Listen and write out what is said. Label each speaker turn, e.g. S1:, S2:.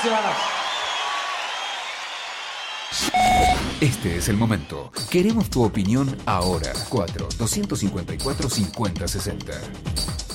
S1: gracias.
S2: Este es el momento. Queremos tu opinión ahora. 4-254-5060.